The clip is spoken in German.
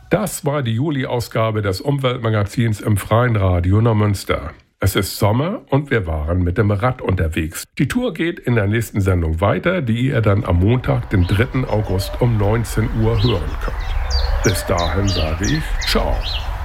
Das war die Juli-Ausgabe des Umweltmagazins im Freien Radio Neumünster. Es ist Sommer und wir waren mit dem Rad unterwegs. Die Tour geht in der nächsten Sendung weiter, die ihr dann am Montag, den 3. August um 19 Uhr hören könnt. Bis dahin sage ich Ciao.